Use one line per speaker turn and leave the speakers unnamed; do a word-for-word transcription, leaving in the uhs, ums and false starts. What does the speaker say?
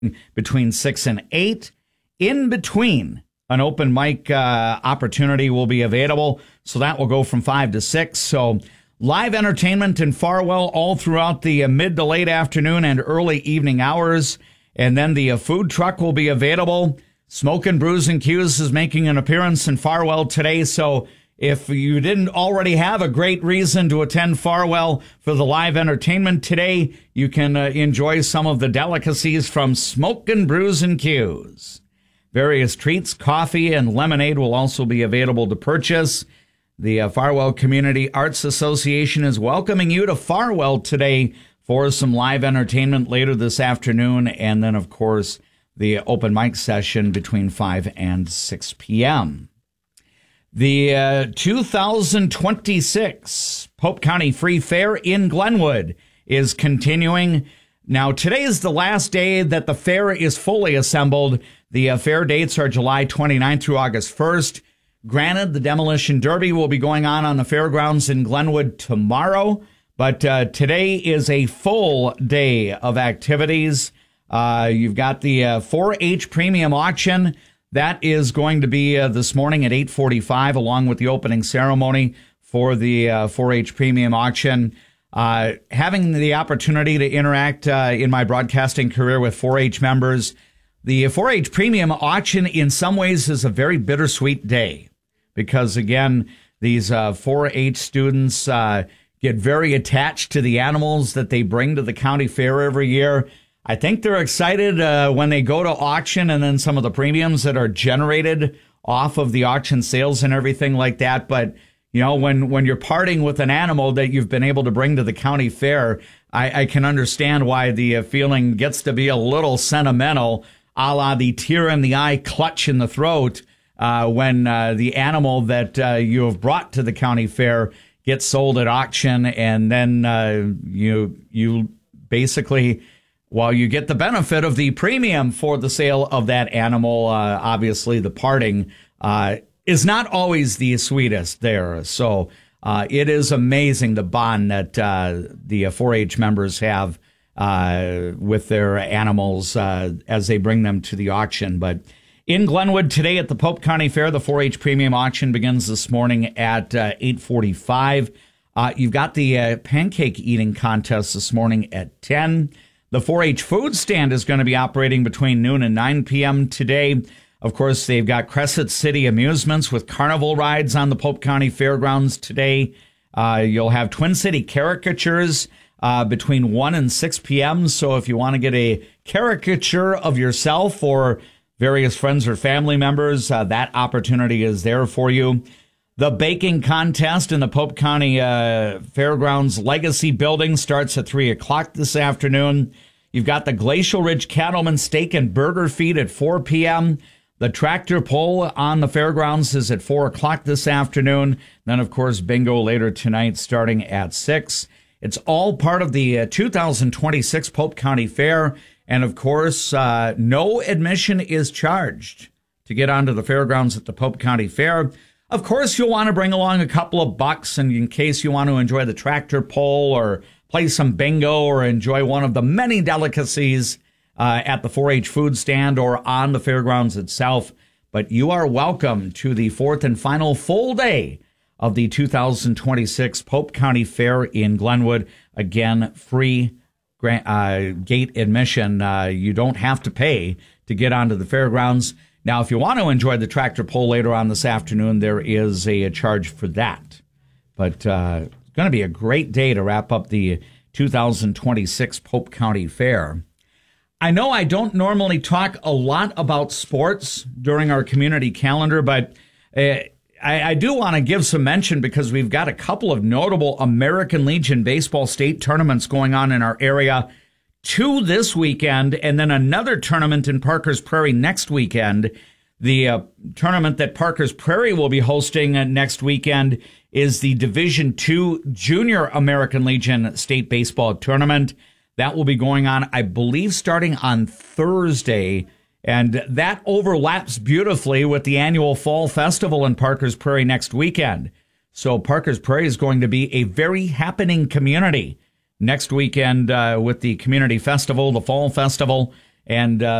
between six and eight. In between, an open mic uh, opportunity will be available, so that will go from five to six. So live entertainment in Farwell all throughout the uh, mid to late afternoon and early evening hours. And then the uh, food truck will be available. Smokin' Brews and Q's is making an appearance in Farwell today. So if you didn't already have a great reason to attend Farwell for the live entertainment today, you can uh, enjoy some of the delicacies from Smokin' Brews and Q's. Various treats, coffee, and lemonade will also be available to purchase. The uh, Farwell Community Arts Association is welcoming you to Farwell today for some live entertainment later this afternoon, and then, of course, the open mic session between five and six p.m. The uh, two thousand twenty-six Pope County Free Fair in Glenwood is continuing. Now, today is the last day that the fair is fully assembled. The uh, fair dates are July twenty-ninth through August first. Granted, the Demolition Derby will be going on on the fairgrounds in Glenwood tomorrow, but uh, today is a full day of activities. Uh, you've got the uh, four H Premium Auction. That is going to be uh, this morning at eight forty-five, along with the opening ceremony for the uh, four H Premium Auction. Uh, having the opportunity to interact uh, in my broadcasting career with four H members, the four H Premium Auction in some ways is a very bittersweet day because, again, these uh, four H students uh, get very attached to the animals that they bring to the county fair every year. I think they're excited uh, when they go to auction and then some of the premiums that are generated off of the auction sales and everything like that. But, you know, when, when you're parting with an animal that you've been able to bring to the county fair, I, I can understand why the uh, feeling gets to be a little sentimental, a la the tear in the eye, clutch in the throat, uh, when uh, the animal that uh, you have brought to the county fair gets sold at auction, and then uh, you you basically, while you get the benefit of the premium for the sale of that animal, uh, obviously the parting uh, is not always the sweetest there. So uh, it is amazing the bond that uh, the four H members have uh, with their animals uh, as they bring them to the auction. But in Glenwood today at the Pope County Fair, the four H Premium Auction begins this morning at uh, eight forty-five. Uh, you've got the uh, pancake eating contest this morning at ten. The four H food stand is going to be operating between noon and nine p.m. today. Of course, they've got Crescent City Amusements with carnival rides on the Pope County Fairgrounds today. Uh, you'll have Twin City Caricatures uh, between one and six p.m. So if you want to get a caricature of yourself or various friends or family members, uh, that opportunity is there for you. The baking contest in the Pope County uh, Fairgrounds Legacy Building starts at three o'clock this afternoon. You've got the Glacial Ridge Cattleman Steak and Burger Feed at four p.m. The tractor pull on the fairgrounds is at four o'clock this afternoon. Then, of course, bingo later tonight starting at six. It's all part of the uh, two thousand twenty-six Pope County Fair. And, of course, uh, no admission is charged to get onto the fairgrounds at the Pope County Fair. Of course, you'll want to bring along a couple of bucks, and in case you want to enjoy the tractor pull or play some bingo or enjoy one of the many delicacies uh, at the four H food stand or on the fairgrounds itself. But you are welcome to the fourth and final full day of the two thousand twenty-six Pope County Fair in Glenwood. Again, free uh, gate admission. Uh, you don't have to pay to get onto the fairgrounds. Now, if you want to enjoy the tractor pull later on this afternoon, there is a, a charge for that. But uh, it's going to be a great day to wrap up the two thousand twenty-six Pope County Fair. I know I don't normally talk a lot about sports during our community calendar, but uh, I, I do want to give some mention because we've got a couple of notable American Legion baseball state tournaments going on in our area. Two this weekend, and then another tournament in Parker's Prairie next weekend. The uh, tournament that Parker's Prairie will be hosting uh, next weekend is the Division two Junior American Legion State Baseball Tournament. That will be going on, I believe, starting on Thursday, and that overlaps beautifully with the annual Fall Festival in Parker's Prairie next weekend. So Parker's Prairie is going to be a very happening community next weekend uh, with the Community Festival, the Fall Festival, And uh,